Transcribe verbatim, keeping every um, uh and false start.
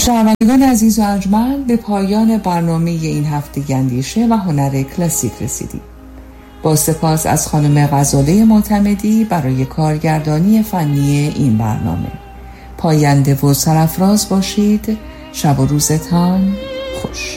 شنوندگان عزیز و ارجمند، به پایان برنامه این هفته اندیشه و هنر کلاسیک رسیدیم. با سپاس از خانم غزاله معتمدی برای کارگردانی فنی این برنامه. پاینده و سرافراز باشید. شب و روزتان خوش.